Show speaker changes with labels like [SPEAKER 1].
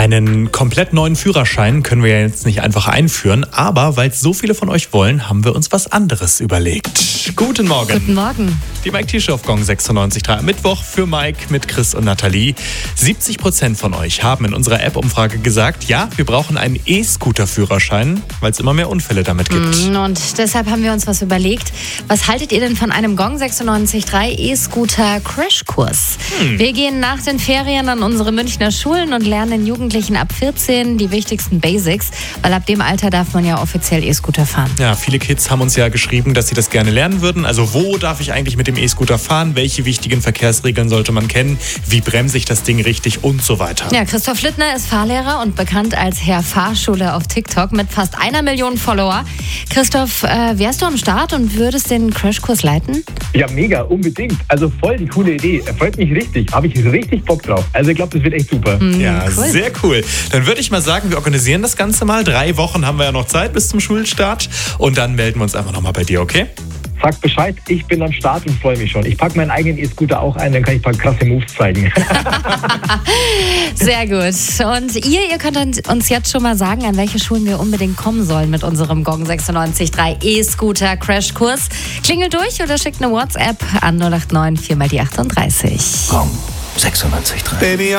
[SPEAKER 1] Einen komplett neuen Führerschein können wir ja jetzt nicht einfach einführen, aber weil es so viele von euch wollen, haben wir uns was anderes überlegt. Guten Morgen.
[SPEAKER 2] Guten Morgen.
[SPEAKER 1] Die Mike T-Show auf Gong 96.3 Mittwoch für Mike mit Chris und Nathalie. 70% von euch haben in unserer App-Umfrage gesagt, ja, wir brauchen einen E-Scooter-Führerschein, weil es immer mehr Unfälle damit gibt.
[SPEAKER 2] Und deshalb haben wir uns was überlegt. Was haltet ihr denn von einem Gong 96.3 E-Scooter-Crashkurs? Wir gehen nach den Ferien an unsere Münchner Schulen und lernen den Jugendlichen ab 14 die wichtigsten Basics, weil ab dem Alter darf man ja offiziell E-Scooter fahren.
[SPEAKER 1] Ja, viele Kids haben uns ja geschrieben, dass sie das gerne lernen würden. Also wo darf ich eigentlich mit dem E-Scooter fahren? Welche wichtigen Verkehrsregeln sollte man kennen? Wie bremse ich das Ding richtig und so weiter?
[SPEAKER 2] Ja, Christoph Littner ist Fahrlehrer und bekannt als Herr Fahrschule auf TikTok mit fast 1 Million Follower. Christoph, wärst du am Start und würdest den Crashkurs leiten?
[SPEAKER 3] Ja, mega, unbedingt. Also voll die coole Idee. Freut mich richtig. Habe ich richtig Bock drauf. Also ich glaube, das wird echt super.
[SPEAKER 1] Ja,
[SPEAKER 2] cool.
[SPEAKER 1] Sehr cool. Dann würde ich mal sagen, wir organisieren das Ganze mal. 3 Wochen haben wir ja noch Zeit bis zum Schulstart. Und dann melden wir uns einfach nochmal bei dir, okay?
[SPEAKER 3] Sag Bescheid, ich bin am Start und freue mich schon. Ich packe meinen eigenen E-Scooter auch ein, dann kann ich ein paar krasse Moves zeigen.
[SPEAKER 2] Sehr gut. Und ihr könnt uns jetzt schon mal sagen, an welche Schulen wir unbedingt kommen sollen mit unserem Gong 96.3 E-Scooter Crashkurs. Klingelt durch oder schickt eine WhatsApp an 089 4 mal die 38.
[SPEAKER 4] Gong 96.3.
[SPEAKER 5] Baby,